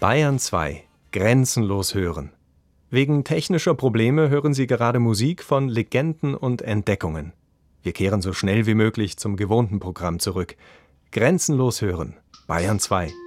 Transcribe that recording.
Bayern 2. Grenzenlos hören. Wegen technischer Probleme hören Sie gerade Musik von Legenden und Entdeckungen. Wir kehren so schnell wie möglich zum gewohnten Programm zurück. Grenzenlos hören. Bayern 2.